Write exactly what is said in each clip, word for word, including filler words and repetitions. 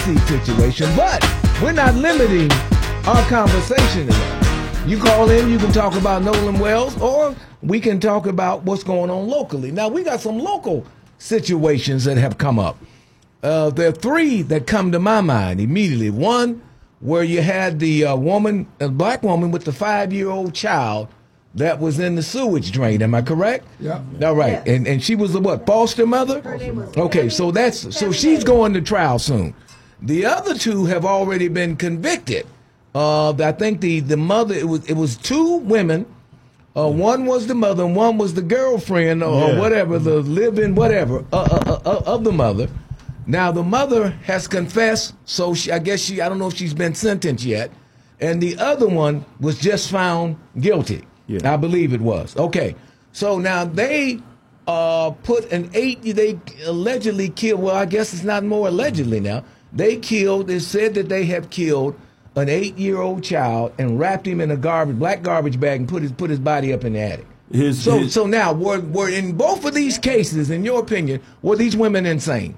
situation, but we're not limiting our conversation to that. You call in, you can talk about Nolan Wells, or we can talk about what's going on locally. Now, we got some local situations that have come up. Uh, there are three that come to my mind immediately. One, where you had the uh, woman, a black woman with the five-year-old child that was in the sewage drain. Am I correct? Yeah. All right. Yes. And and she was the what? Foster mother? Okay, so that's so she's going to trial soon. The other two have already been convicted. Uh, I think the, the mother, it was it was two women. Uh, one was the mother and one was the girlfriend or, yeah. or whatever, the live-in whatever uh, uh, uh, of the mother. Now, the mother has confessed, so she, I guess she, I don't know if she's been sentenced yet. And the other one was just found guilty. Yeah. I believe it was. Okay. So now they uh, put an eight, they allegedly killed, well, I guess it's not more allegedly now. They killed, they said that they have killed an eight-year-old child and wrapped him in a garbage, black garbage bag and put his, put his body up in the attic. His, so, his, so now, were, were in both of these cases, in your opinion, were these women insane?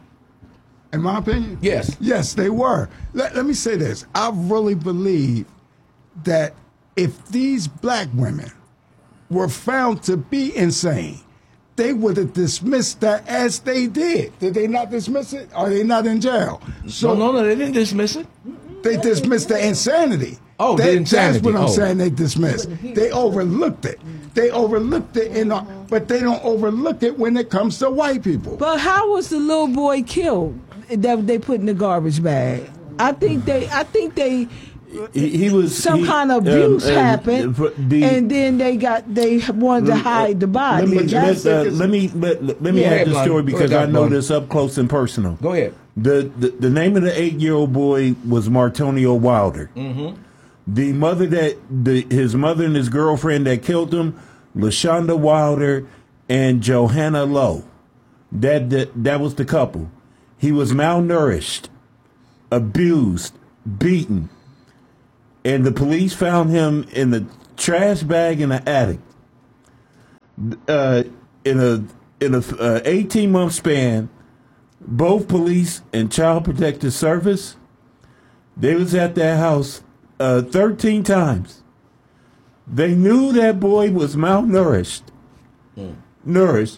In my opinion? Yes. Yes, they were. Let, let me say this. I really believe that if these black women were found to be insane, they would have dismissed that as they did. Did they not dismiss it? Are they not in jail? So no, no, no, they didn't dismiss it. They dismissed the insanity. Oh, they, the insanity. That's what I'm oh. saying. They dismissed. They overlooked it. They overlooked it, in a, but they don't overlook it when it comes to white people. But how was the little boy killed that they put in the garbage bag? I think they. I think they. He, he was some he, kind of abuse um, uh, happened, the, and then they got they wanted to hide the body. Let me let, uh, let me let, let me yeah, add the story because I know this up close and personal. Go ahead. The the, the name of the eight-year-old boy was Martonio Wilder. Mm-hmm. The mother that the his mother and his girlfriend that killed him, LaShonda Wilder and Johanna Lowe. That that that was the couple. He was malnourished, abused, beaten. And the police found him in the trash bag in the attic. Uh, in a in a uh, eighteen month span, both police and Child Protective Service, they was at that house uh, thirteen times. They knew that boy was malnourished, mm. nourished,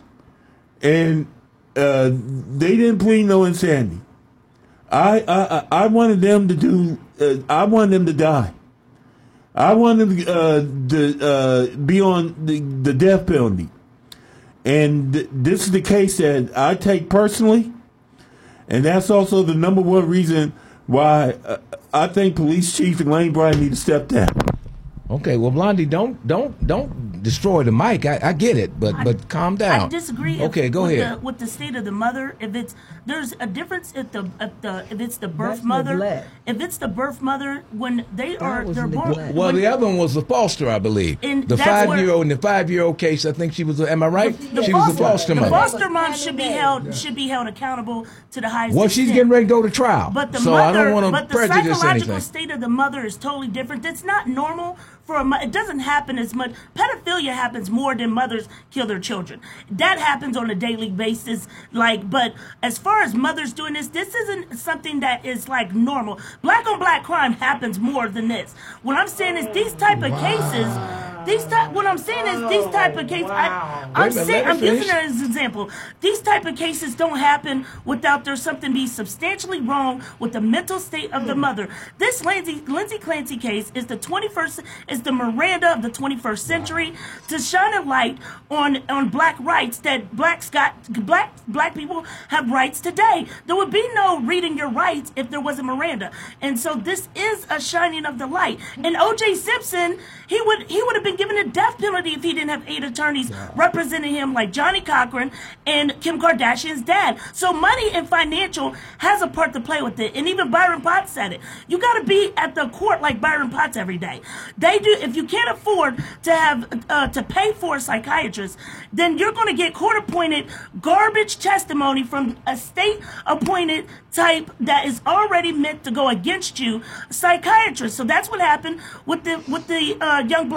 and uh, they didn't plead no insanity. I I I wanted them to do. Uh, I wanted them to die. I wanted them uh, to uh, be on the, the death penalty, and th- this is the case that I take personally, and that's also the number one reason why uh, I think Police Chief Elaine Bryant need to step down. Okay, well, Blondie, don't don't don't destroy the mic. I, I get it, but I, but calm down. I disagree. Okay, if, go with ahead. The, with the state of the mother, if it's there's a difference if the if the if it's the birth That's mother, neglect. if it's the birth mother when they That are was they're born. neglect. Well, when, the other one was the foster, I believe. And the that's five-year-old in the five-year-old case, I think she was. Am I right? The she foster, was the foster the mother. foster mom should be held should be held accountable to the highest. Well, she's extent. getting ready to go to trial, But the so mother, I don't want to but the prejudice psychological anything. state of the mother is totally different. That's not normal for a. mo- It doesn't happen as much. Pedophilia happens more than mothers kill their children. That happens on a daily basis. Like, but as far as mothers doing this, this isn't something that is like normal. Black on black crime happens more than this. What I'm saying is these type of cases. These type. What I'm saying is these type of cases. I, I'm Wait a minute, saying. let I'm me using finish. it as an example. These type of cases don't happen without there's something be substantially wrong with the mental state of the mother. This Lindsay Lindsay Clancy case is the twenty-first is the Miranda of the twenty-first century to shine a light on on black rights that blacks got black black people have rights today. There would be no reading your rights if there wasn't Miranda. And so this is a shining of the light. And O J Simpson, he would he would have been given a death penalty if he didn't have eight attorneys representing him like Johnny Cochran and Kim Kardashian's dad. So money and financial has a part to play with it. And even Byron Potts said it. You got to be at the court like Byron Potts every day. They do. If you can't afford to have uh, to pay for a psychiatrist, then you're going to get court-appointed garbage testimony from a state-appointed type that is already meant to go against you, psychiatrist. So that's what happened with the with the uh, young black woman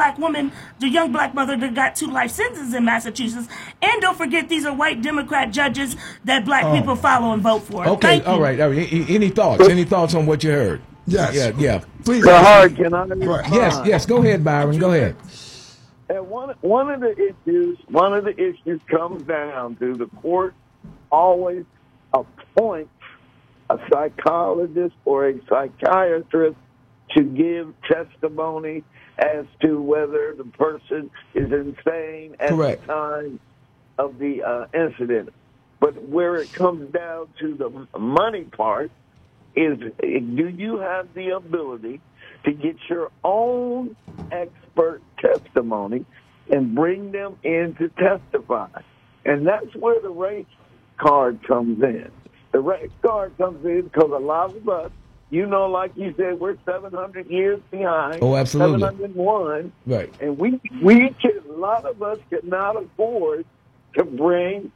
blame the young black mother that got two life sentences in Massachusetts. And don't forget, these are white Democrat judges that black Oh. people follow and vote for. Okay, Thank you. all right, all right. A- Any thoughts? Any thoughts on what you heard? Yes. Yeah, yeah. Please. So hard, can I respond? Yes, yes. Go ahead, Byron. Go ahead. And one one of the issues, one of the issues comes down to the court always appoints a psychologist or a psychiatrist to give testimony as to whether the person is insane at Correct. the time of the uh, incident. But where it comes down to the money part is, do you have the ability to get your own expert testimony and bring them in to testify? And that's where the race card comes in. The race card comes in because a lot of us, you know, like you said, we're seven hundred years behind. Oh, absolutely. seven hundred one. Right. And we, we can, a lot of us cannot afford to bring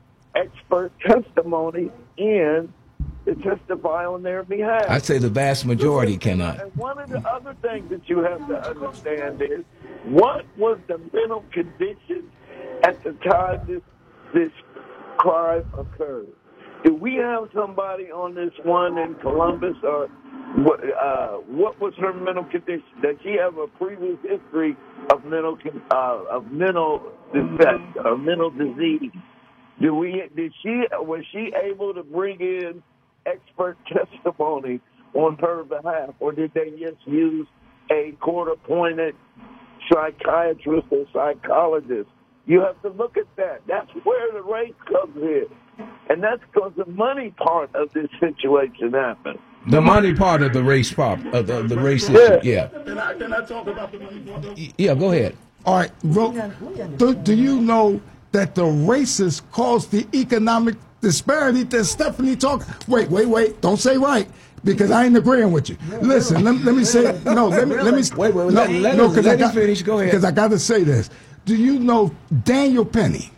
expert testimony in to testify on their behalf. I'd say the vast majority cannot. And one of the other things that you have to understand is, what was the mental condition at the time this this crime occurred? Do we have somebody on this one in Columbus, or what? Uh, what was her mental condition? Does she have a previous history of mental uh, of mental defect or mental disease? Do we? Did she? Was she able to bring in expert testimony on her behalf, or did they just use a court-appointed psychiatrist or psychologist? You have to look at that. That's where the race comes in. And that's because the money part of this situation happened. The money part of the race part of the, the race issue. Yeah. Yeah. Can I, can I talk about the money part, though? Yeah, go ahead. All right, Ro- do, do you know that the races cause the economic disparity that Stephanie talked? Wait, wait, wait. Don't say right, because I ain't agreeing with you. Listen, let, let me say, no, let me, let me, Wait, wait, no, let- let no, him- 'cause let I him got- finish. Go ahead. Because I got to say this. Do you know Daniel Penny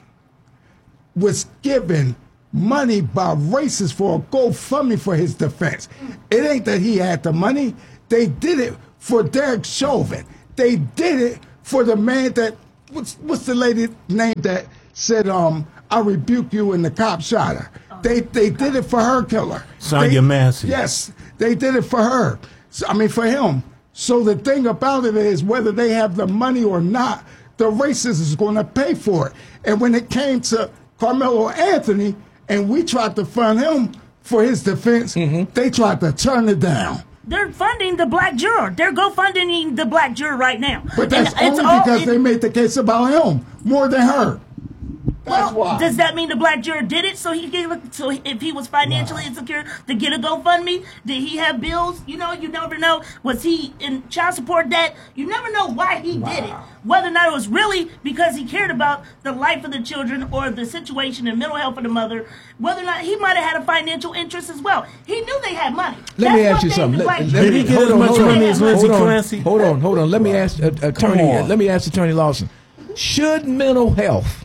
was given money by racists for a GoFundMe for his defense? It ain't that he had the money. They did it for Derek Chauvin. They did it for the man that, what's, what's the lady name that said, um, I rebuke you, and the cop shot her? They they did it for her killer. Sonia They- Massey. Yes, they did it for her. So, I mean, for him. So the thing about it is, whether they have the money or not, the racist is going to pay for it. And when it came to Carmelo Anthony, and we tried to fund him for his defense, they tried to turn it down. They're funding the black juror. They're go funding the black juror right now. But that's And it's only all- because it- they made the case about him more than her. That's Well, why. does that mean the black juror did it so he gave it, so if he was financially insecure to get a GoFundMe? Did he have bills? You know, you never know. Was he in child support debt? You never know why he did it. Whether or not it was really because he cared about the life of the children or the situation and mental health of the mother. Whether or not he might have had a financial interest as well. He knew they had money. Let That's me ask one you thing something. the Let, black let juror me, Did he get hold as on, much hold money on, as Lindsey hold on, Clancy? Hold on, hold on. Let me ask uh, attorney. on. Let me ask Attorney Lawson. Should mental health,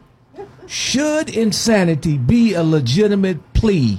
should insanity be a legitimate plea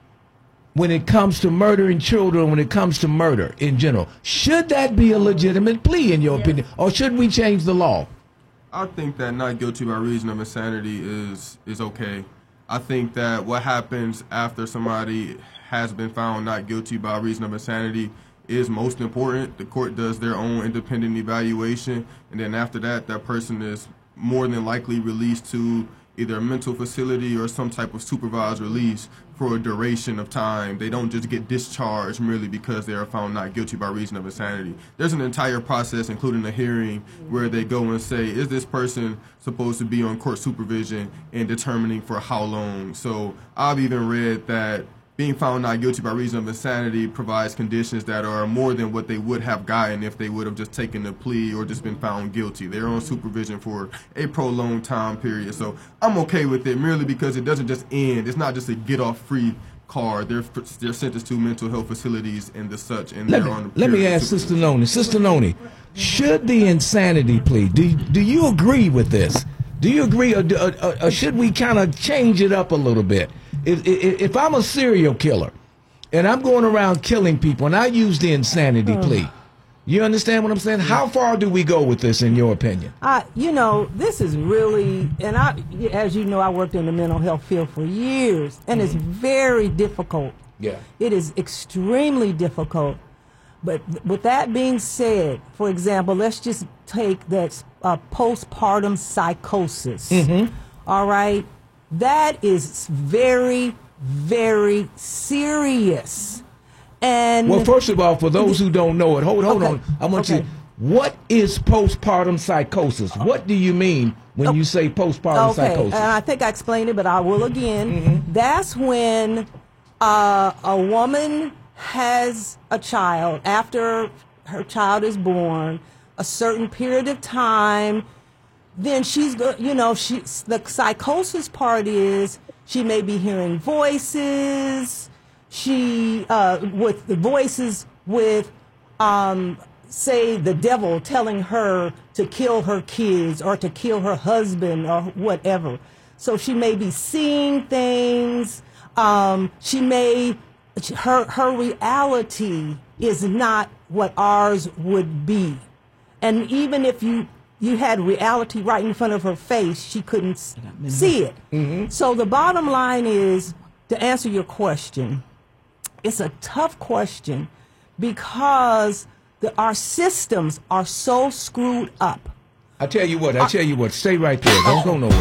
when it comes to murdering children? When it comes to murder in general, should that be a legitimate plea in your opinion, or should we change the law? I think that not guilty by reason of insanity is is okay. I think that what happens after somebody has been found not guilty by reason of insanity is most important. The court does their own independent evaluation, and then after that, that person is more than likely released to either a mental facility or some type of supervised release for a duration of time. They don't just get discharged merely because they are found not guilty by reason of insanity. There's an entire process, including a hearing, where they go and say, is this person supposed to be on court supervision, and determining for how long. So I've even read that being found not guilty by reason of insanity provides conditions that are more than what they would have gotten if they would have just taken the plea or just been found guilty. They're on supervision for a prolonged time period. So I'm okay with it merely because it doesn't just end. It's not just a get-off-free card. They're they're sentenced to mental health facilities and the such, and Let they're me, on the let me period of ask Sister supervision. Noni. Sister Noni, should the insanity plea, do, do you agree with this? Do you agree, or, or, or should we kind of change it up a little bit? If, if, if I'm a serial killer and I'm going around killing people and I use the insanity plea, You understand what I'm saying? How far do we go with this, in your opinion? I, you know, this is really, and I, as you know, I worked in the mental health field for years, and it's very difficult. Yeah. It is extremely difficult. But with that being said, for example, let's just take that uh, postpartum psychosis. Mm-hmm. All right? That is very, very serious. And Well, first of all, for those who don't know it, hold, hold Okay. on. I want Okay. you. What is postpartum psychosis? What do you mean when you say postpartum okay, psychosis? and I think I explained it, but I will again. That's when uh, a woman has a child after her child is born, a certain period of time. Then she's go, you know, she the psychosis part is she may be hearing voices. She uh, with the voices with. Um, say the devil telling her to kill her kids or to kill her husband or whatever. So she may be seeing things. Um, she may, her, her reality is not what ours would be. And even if you, you had reality right in front of her face, she couldn't s- see it. Mm-hmm. So the bottom line is, to answer your question, it's a tough question because the, our systems are so screwed up. I tell you what. I tell you what. Stay right there. Don't go nowhere.